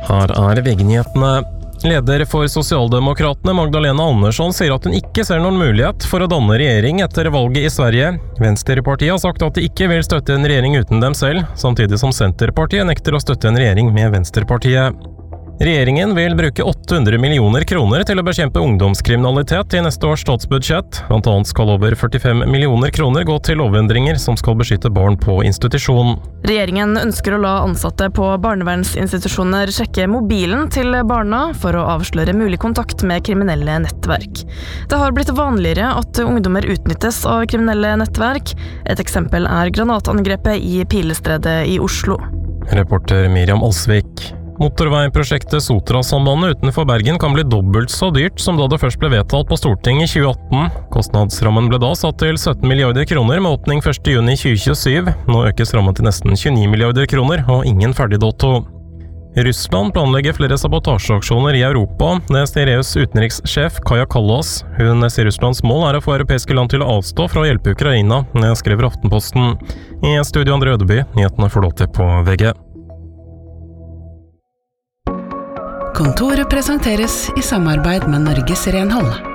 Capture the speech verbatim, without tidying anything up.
Her er V G-nyhetene. Leder for Sosialdemokratene Magdalena Andersson sier at hun ikke ser noen mulighet for å danne regjering etter valget i Sverige. Venstrepartiet har sagt at de ikke vil støtte en regjering uten dem selv, samtidig som Senterpartiet nekter å støtte en regjering med Venstrepartiet. Regjeringen vil bruke åtte hundre millioner kroner til å bekjempe ungdomskriminalitet i neste års statsbudsjett. Blant annet skal over førtifem millioner kroner gå til lovendringer som skal beskytte barn på institusjon. Regjeringen ønsker å la ansatte på barnevernsinstitusjoner sjekke mobilen til barna for å avsløre mulig kontakt med kriminelle nettverk. Det har blitt vanligere at ungdommer utnyttes av kriminelle nettverk. Et eksempel er granatangrepet i Pilestredet i Oslo. Reporter Miriam Alsvik. Motorveiprosjektet Sotrasambandet utenfor Bergen kan bli dobbelt så dyrt som da det først ble vedtatt på Stortinget i tjue atten. Kostnadsrammen ble da satt til sytten milliarder kroner med åpning første juni tjue tjuesyv. Nå økes rammen til nesten tjueni milliarder kroner og ingen ferdig dato. Russland planlegger flere sabotasjeaksjoner i Europa. Det sier E U's utenrikssjef Kaja Kallas. Hun sier Russlands mål er å få europeiske land til å avstå fra å hjelpe Ukraina. Det skriver Aftenposten. I studio André Ødeby, nyhetene får du alltid på V G. Kontoret presenteres i samarbeid med Norges Renhold.